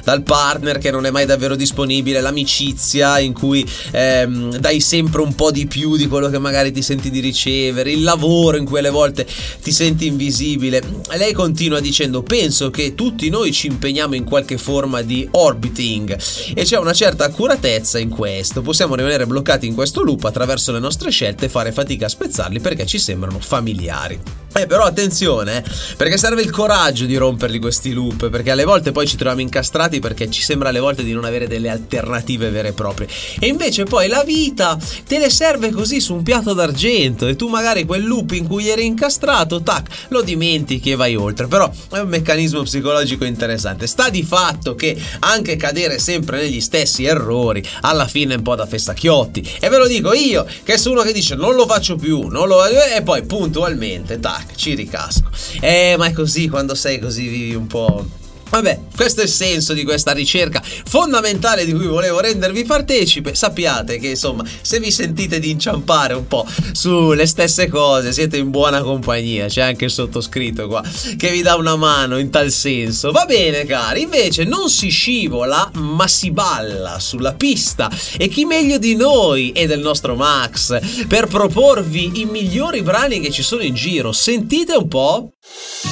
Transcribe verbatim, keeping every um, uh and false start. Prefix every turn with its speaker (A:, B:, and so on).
A: dal partner che non è mai davvero disponibile, l'amicizia in cui ehm, dai sempre un po' di più di quello che magari ti senti di ricevere, il lavoro in cui alle volte ti senti invisibile. Lei continua dicendo: penso che tutti noi ci impegniamo in qualche forma di orbiting e c'è una certa accuratezza in questo, possiamo rimanere bloccati in questo loop attraverso le nostre scelte e fare fatica a spezzarli perché ci sembrano familiari. Eh però attenzione, perché serve il coraggio di romperli questi loop, perché alle volte poi ci troviamo incastrati perché ci sembra alle volte di non avere delle alternative vere e proprie, e invece poi la vita te le serve così su un piatto d'argento e tu magari quel loop in cui eri incastrato, tac, lo dimentichi e vai oltre. Però è un meccanismo psicologico interessante. Sta di fatto che anche cadere sempre negli stessi errori alla fine è un po' da fessacchiotti, e ve lo dico io che sono uno che dice non lo faccio più, non lo... e poi puntualmente tac ci ricasco. Eh ma è così, quando sei così vivi un po'. Vabbè, questo è il senso di questa ricerca fondamentale di cui volevo rendervi partecipe. Sappiate che insomma, se vi sentite di inciampare un po' sulle stesse cose, siete in buona compagnia. C'è anche il sottoscritto qua che vi dà una mano in tal senso. Va bene cari, invece non si scivola ma si balla sulla pista, e chi meglio di noi e del nostro Max per proporvi i migliori brani che ci sono in giro. Sentite un po'.